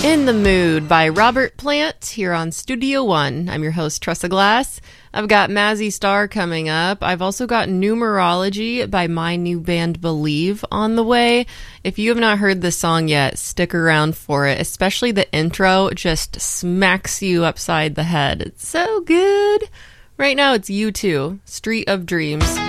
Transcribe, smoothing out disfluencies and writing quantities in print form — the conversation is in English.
In the Mood by Robert Plant here on Studio One. I'm your host, Tressa Glass. I've got Mazzy Star coming up. I've also got Numerology by my new band Believe on the way. If you have not heard this song yet, stick around for it. Especially the intro just smacks you upside the head. It's so good. Right now it's U2, Street of Dreams.